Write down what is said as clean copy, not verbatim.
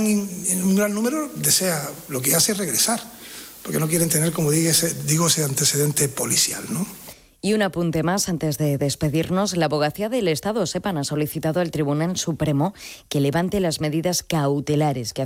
un gran número desea, lo que hace es regresar, porque no quieren tener, como digo, ese antecedente policial, ¿no? Y un apunte más antes de despedirnos. La Abogacía del Estado, sepan, ha solicitado al Tribunal Supremo que levante las medidas cautelares que